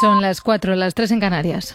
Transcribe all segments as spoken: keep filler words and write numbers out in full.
Son las cuatro, las tres en Canarias.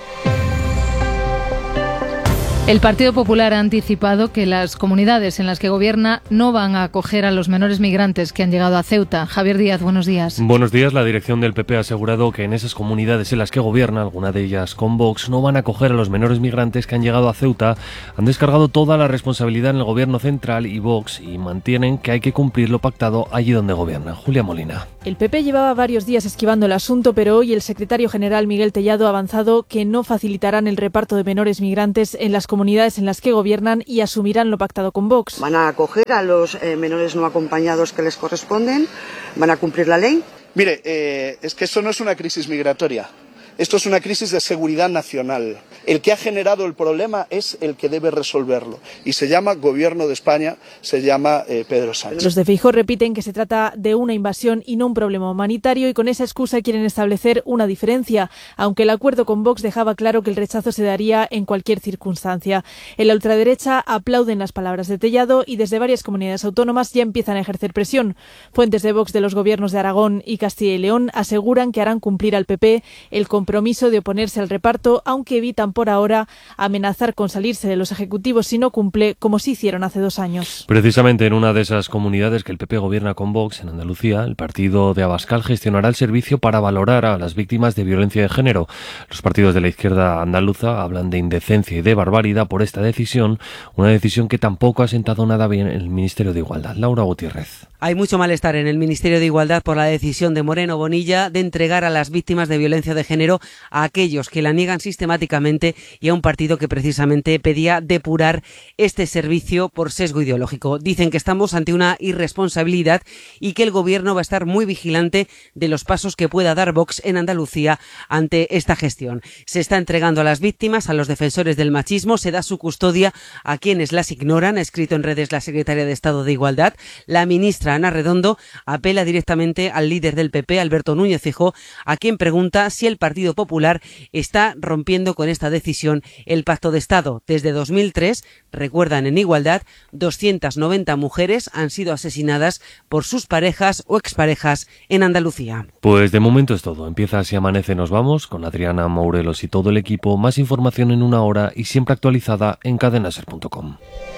El Partido Popular ha anticipado que las comunidades en las que gobierna no van a acoger a los menores migrantes que han llegado a Ceuta. Javier Díaz, buenos días. Buenos días. La dirección del P P ha asegurado que en esas comunidades en las que gobierna, alguna de ellas con Vox, no van a acoger a los menores migrantes que han llegado a Ceuta. Han descargado toda la responsabilidad en el gobierno central y Vox y mantienen que hay que cumplir lo pactado allí donde gobierna. Julia Molina. El P P llevaba varios días esquivando el asunto, pero hoy el secretario general Miguel Tellado ha avanzado que no facilitarán el reparto de menores migrantes en las comunidades comunidades en las que gobiernan y asumirán lo pactado con Vox. Van a acoger a los eh, menores no acompañados que les corresponden, van a cumplir la ley. Mire, eh, es que esto no es una crisis migratoria. Esto es una crisis de seguridad nacional. El que ha generado el problema es el que debe resolverlo. Y se llama Gobierno de España, se llama eh, Pedro Sánchez. Los de Feijóo repiten que se trata de una invasión y no un problema humanitario y con esa excusa quieren establecer una diferencia, aunque el acuerdo con Vox dejaba claro que el rechazo se daría en cualquier circunstancia. En la ultraderecha aplauden las palabras de Tellado y desde varias comunidades autónomas ya empiezan a ejercer presión. Fuentes de Vox de los gobiernos de Aragón y Castilla y León aseguran que harán cumplir al P P el compromiso compromiso de oponerse al reparto, aunque evitan por ahora amenazar con salirse de los ejecutivos si no cumple, como sí hicieron hace dos años. Precisamente en una de esas comunidades que el P P gobierna con Vox, en Andalucía, el partido de Abascal gestionará el servicio para valorar a las víctimas de violencia de género. Los partidos de la izquierda andaluza hablan de indecencia y de barbaridad por esta decisión, una decisión que tampoco ha sentado nada bien en el Ministerio de Igualdad. Laura Gutiérrez. Hay mucho malestar en el Ministerio de Igualdad por la decisión de Moreno Bonilla de entregar a las víctimas de violencia de género a aquellos que la niegan sistemáticamente y a un partido que precisamente pedía depurar este servicio por sesgo ideológico. Dicen que estamos ante una irresponsabilidad y que el gobierno va a estar muy vigilante de los pasos que pueda dar Vox en Andalucía ante esta gestión. Se está entregando a las víctimas, a los defensores del machismo, se da su custodia a quienes las ignoran, ha escrito en redes la secretaria de Estado de Igualdad. La ministra Ana Redondo apela directamente al líder del P P, Alberto Núñez Feijóo, a quien pregunta si el Partido Popular está rompiendo con esta decisión el Pacto de Estado. Desde dos mil tres, recuerdan en Igualdad, doscientas noventa mujeres han sido asesinadas por sus parejas o exparejas en Andalucía. Pues de momento es todo. Empieza Así Amanece, nos vamos con Adriana Mourelos y todo el equipo. Más información en una hora y siempre actualizada en cadena ser punto com.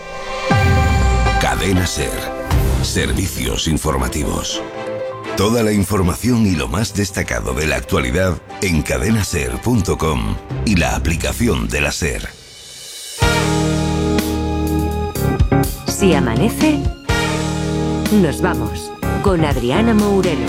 Cadena Ser. Servicios informativos. Toda la información y lo más destacado de la actualidad en cadena ser punto com y la aplicación de la SER. Si amanece, nos vamos con Adriana Mourelos.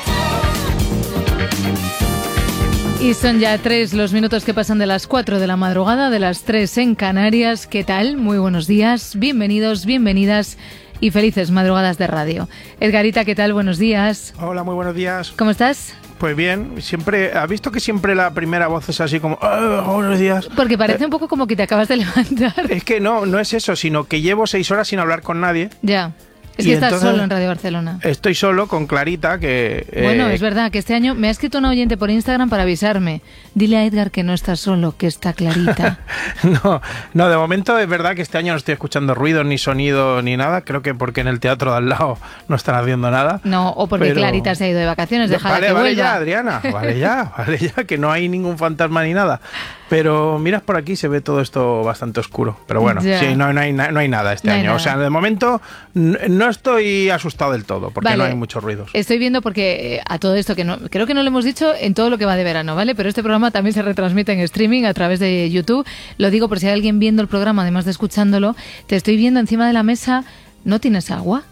Y son ya tres los minutos que pasan de las cuatro de la madrugada, de las tres en Canarias. ¿Qué tal? Muy buenos días, bienvenidos, bienvenidas y felices madrugadas de radio. Edgarita, ¿qué tal? Buenos días. Hola, muy buenos días. ¿Cómo estás? Pues bien, siempre, ¿has visto que siempre la primera voz es así como oh, buenos días? Porque parece eh, un poco como que te acabas de levantar. Es que no, no es eso, sino que llevo seis horas sin hablar con nadie. Ya. Es que estás solo en Radio Barcelona. Estoy solo con Clarita, que... Bueno, eh, es verdad que este año me ha escrito un oyente por Instagram para avisarme. Dile a Edgar que no está solo, que está Clarita. no, no, de momento es verdad que este año no estoy escuchando ruidos, ni sonido, ni nada. Creo que porque en el teatro de al lado no están haciendo nada. No, o porque pero... Clarita se ha ido de vacaciones, déjala vale, que vale vuelva. ya, Adriana, vale ya, vale ya, que no hay ningún fantasma ni nada. Pero miras por aquí, se ve todo esto bastante oscuro. Pero bueno, ya. sí, no, no, hay, no hay nada este no año. Nada. O sea, de momento no estoy asustado del todo, porque vale. no hay muchos ruidos. Estoy viendo porque eh, a todo esto, que no, creo que no lo hemos dicho en todo lo que va de verano, ¿vale? Pero este programa también se retransmite en streaming a través de YouTube. Lo digo por si hay alguien viendo el programa, además de escuchándolo. Te estoy viendo encima de la mesa. ¿No tienes agua?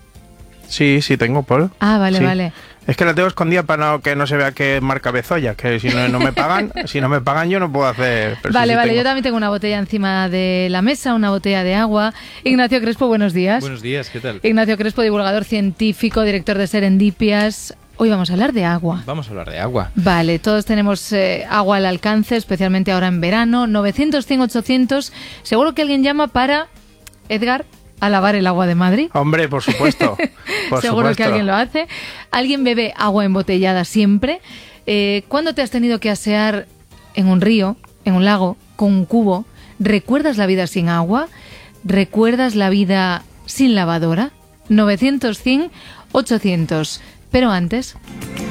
Sí, sí tengo, Paul. Ah, vale, sí. vale. Es que la tengo escondida para no, que no se vea que es marca Bezoya, que si no, no me pagan, si no me pagan yo no puedo hacer... Pero vale, sí, sí vale, tengo. Yo también tengo una botella encima de la mesa, una botella de agua. Ignacio Crespo, buenos días. Buenos días, ¿qué tal? Ignacio Crespo, divulgador científico, director de Serendipias. Hoy vamos a hablar de agua. Vamos a hablar de agua. Vale, todos tenemos eh, agua al alcance, especialmente ahora en verano. novecientos, cien, ochocientos. Seguro que alguien llama para, Edgar, a lavar el agua de Madrid. Hombre, por supuesto. Por Seguro supuesto. que alguien lo hace. ¿Alguien bebe agua embotellada siempre? Eh, ¿Cuándo te has tenido que asear en un río, en un lago, con un cubo? ¿Recuerdas la vida sin agua? ¿Recuerdas la vida sin lavadora? novecientos, cien, ochocientos. Pero antes...